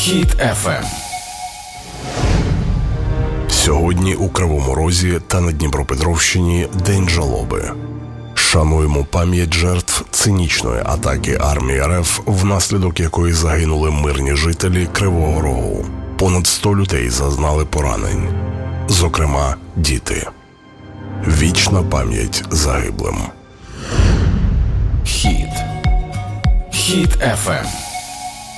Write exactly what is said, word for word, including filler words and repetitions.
Хіт еф ем. Сьогодні у Кривому Розі та на Дніпропетровщині День жалоби. Шануємо пам'ять жертв цинічної атаки армії РФ, внаслідок якої загинули мирні жителі Кривого Рогу. Понад сто людей зазнали поранень, зокрема діти. Вічна пам'ять загиблим. Хіт. Хіт еф ем.